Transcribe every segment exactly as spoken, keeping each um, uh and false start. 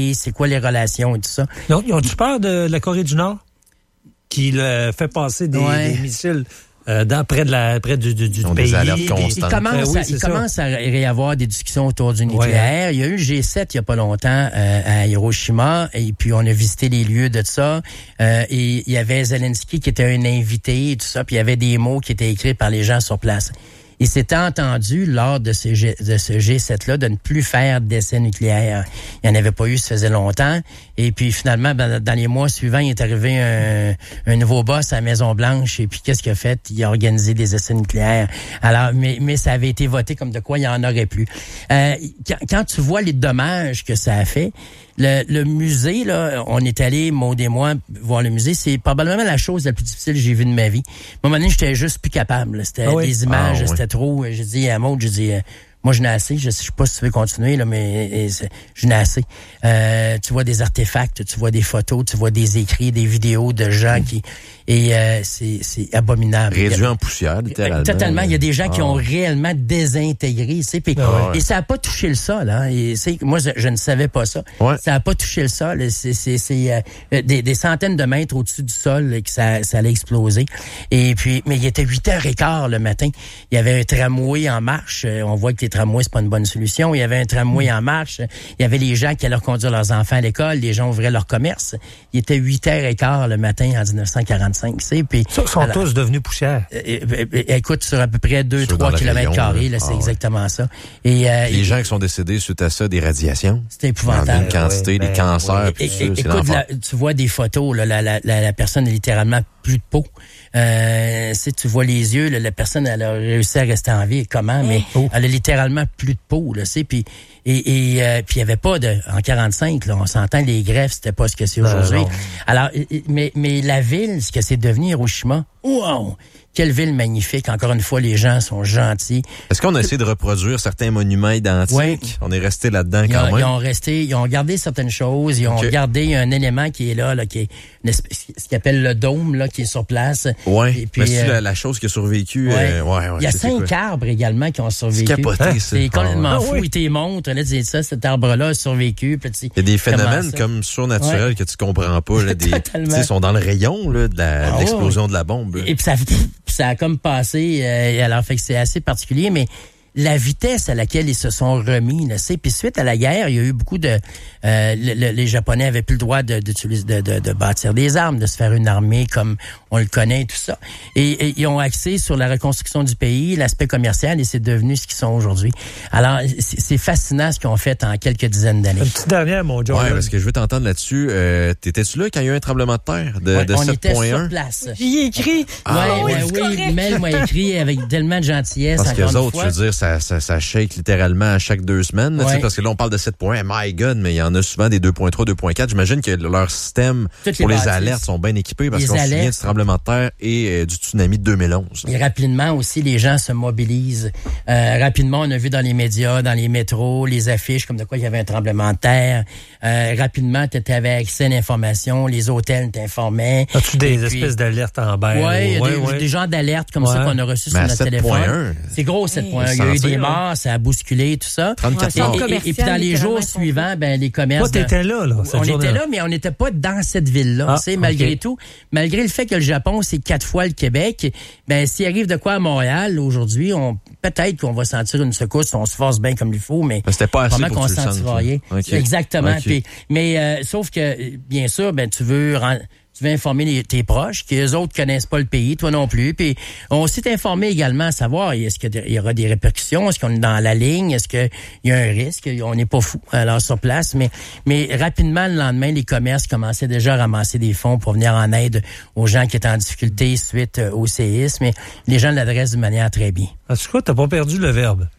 pays, c'est quoi les relations et tout ça. Donc, ils ont-tu peur de la Corée du Nord qui le fait passer des, ouais. des missiles euh, dans, près, de la, près du, du, du pays? Des alertes il, constantes. Il, il commence, oui, à, il commence à y avoir des discussions autour du nucléaire. Ouais. Il y a eu le G sept il y a pas longtemps euh, à Hiroshima, et puis on a visité les lieux de ça. Euh, et il y avait Zelensky qui était un invité et tout ça, puis il y avait des mots qui étaient écrits par les gens sur place. Il s'était entendu lors de ce, G, de ce G sept-là de ne plus faire d'essais nucléaires. Il n'y en avait pas eu, ça faisait longtemps. Et puis finalement, ben, dans les mois suivants, il est arrivé un, un nouveau boss à la Maison-Blanche. Et puis qu'est-ce qu'il a fait? Il a organisé des essais nucléaires. Alors, mais, mais ça avait été voté comme de quoi il n'y en aurait plus. Euh, quand, quand tu vois les dommages que ça a fait, Le, le musée, là, on est allé, Maud et moi, voir le musée. C'est probablement la chose la plus difficile que j'ai vue de ma vie. À un moment donné, j'étais juste plus capable. Là. C'était ah oui? des images, ah, c'était oui. trop. J'ai dit à Maud, j'ai dit, euh, moi, je n'ai assez. Je sais pas si tu veux continuer, là, mais et, et, je n'ai assez. Euh, tu vois des artefacts, tu vois des photos, tu vois des écrits, des vidéos de gens qui... Et euh, c'est, c'est abominable. Réduit en poussière, littéralement. Totalement. Il y a des gens ah. qui ont réellement désintégré. Pis, ah ouais. Et ça n'a pas touché le sol. Hein. Et moi, je, je ne savais pas ça. Ouais. Ça n'a pas touché le sol. C'est, c'est, c'est euh, des, des centaines de mètres au-dessus du sol là, que ça, ça allait exploser. Et puis, mais il était huit heures quinze le matin. Il y avait un tramway en marche. On voit que les tramways, c'est pas une bonne solution. Il y avait un tramway mmh. en marche. Il y avait les gens qui allaient conduire leurs enfants à l'école. Les gens ouvraient leur commerce. Il était huit heures quinze le matin en dix-neuf cent quarante-cinq. Puis, ça, sont alors, tous devenus poussière. Euh, euh, écoute, sur à peu près deux à trois kilomètres carrés, là, c'est ah, exactement ouais. ça. Et, euh, les et, gens qui sont décédés suite à ça, des radiations. C'est épouvantable. Une quantité, ouais, des ben, cancers, ouais. puis et, ça, et, c'est écoute, la, tu vois des photos, là, la, la, la, la personne a littéralement plus de peau. Euh, si tu vois les yeux, là, la personne, elle a réussi à rester en vie. Comment? Mais oh. elle a littéralement plus de peau, là, c'est puis et et euh, puis il y avait pas de en quarante-cinq, là, on s'entend les greffes, c'était pas ce que c'est aujourd'hui. Non, non. Alors, mais mais la ville, ce que c'est devenu Hiroshima, wow! Quelle ville magnifique. Encore une fois, les gens sont gentils. Est-ce qu'on a essayé de reproduire certains monuments identiques? Oui. On est resté là-dedans ils quand ont, même. Ils ont resté, ils ont gardé certaines choses. Ils ont okay. gardé un élément qui est là, là, qui est une espèce, ce qu'ils appellent le dôme, là, qui est sur place. Oui. Mais c'est euh, la, la chose qui a survécu. Ouais. Euh, ouais, ouais, il y a cinq arbres également qui ont survécu. C'est capoté, hein? ça. C'est complètement ah, fou. Oui. Ils te montrent, là, c'est ça, cet arbre-là a survécu. Puis, il y a des phénomènes comme surnaturels ouais. que tu comprends pas, là. Des, ils sont dans le rayon, là, de, la, ah, de l'explosion ouais. de la bombe. Là. Et puis ça, ça a comme passé. Euh, alors, fait que c'est assez particulier, mais la vitesse à laquelle ils se sont remis, là, c'est puis suite à la guerre, il y a eu beaucoup de euh, le, le, les Japonais avaient plus le droit de, de, de, de, de bâtir des armes, de se faire une armée comme on le connaît et tout ça. Et, et ils ont axé sur la reconstruction du pays, l'aspect commercial, et c'est devenu ce qu'ils sont aujourd'hui. Alors, c'est, c'est fascinant ce qu'ils ont fait en quelques dizaines d'années. Une petite dernière, mon John. Ouais, parce que je veux t'entendre là-dessus. Euh, t'étais-tu là quand il y a eu un tremblement de terre de, ouais, de on sept était point un? Sur place. J'y ai écrit. Ah, ouais, oui, ouais, oui, Mel m'a écrit avec tellement de gentillesse. Parce que les autres, je veux dire, ça, ça, ça shake littéralement à chaque deux semaines. Ouais. Parce que là, on parle de sept point un, my God, mais il y en a souvent des deux point trois, deux point quatre. J'imagine que leur système Toutes pour les, les alertes sont bien équipés parce les qu'on alertes. se souvient du tremblement de terre et euh, du tsunami de deux mille onze. Et rapidement aussi, les gens se mobilisent. Euh, rapidement, on a vu dans les médias, dans les métros, les affiches comme de quoi il y avait un tremblement de terre. Euh, rapidement, tu avais accès à l'information, les hôtels t'informaient. As-tu des puis, espèces d'alertes en bain? Oui, ouais, des, ouais. des genres d'alertes comme ouais. ça qu'on a reçus sur notre sept point un. téléphone. C'est gros, sept point un. Il y a eu des morts, ça a bousculé, tout ça. trente-quatre et, et, et, et puis dans les jours suivants, ben les commerces... Toi, t'étais là, là. On était là, mais on n'était pas dans cette ville-là. Ah, tu sais, malgré okay. tout, malgré le fait que le Japon, c'est quatre fois le Québec, ben s'il arrive de quoi à Montréal, aujourd'hui, on peut-être qu'on va sentir une secousse, on se force bien comme il faut, mais... mais c'était pas assez pour qu'on que tu le sentes. Okay. Exactement. Okay. Puis, mais euh, sauf que, bien sûr, ben tu veux... Rend, tu veux informer les, tes proches, que les autres connaissent pas le pays, toi non plus. Puis on s'est informé également à savoir est-ce qu'il y aura des répercussions, est-ce qu'on est dans la ligne, est-ce qu'il y a un risque, on n'est pas fou alors sur place. Mais mais rapidement le lendemain, les commerces commençaient déjà à ramasser des fonds pour venir en aide aux gens qui étaient en difficulté suite au séisme. Mais les gens l'adressent d'une manière très bien. En tout cas, t'as pas perdu le verbe.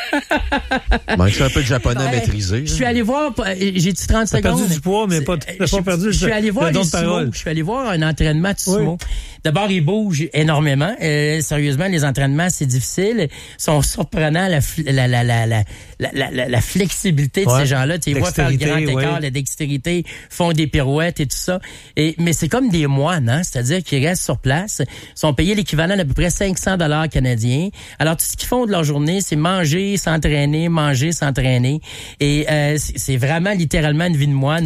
Ben, je suis un peu de japonais ouais. maîtrisé. Je suis allé voir, j'ai dit trente t'as secondes. T'as perdu du poids, mais pas, t'as pas perdu le, je suis allé voir le don de parole. Je suis allé voir un entraînement de sumo. Oui. D'abord, ils bougent énormément. Euh, sérieusement, les entraînements, c'est difficile. Ils sont surprenants, la, la, la, la, la, la, la, la flexibilité de ouais. ces gens-là. Tu les vois faire le grand écart, oui. la dextérité, font des pirouettes et tout ça. Et, mais c'est comme des moines, hein? C'est-à-dire qu'ils restent sur place, sont payés l'équivalent d'à peu près cinq cents dollars canadiens. Alors, tout ce qu'ils font de leur journée, c'est manger, s'entraîner, manger, s'entraîner. Et euh, c'est, c'est vraiment littéralement une vie de moine.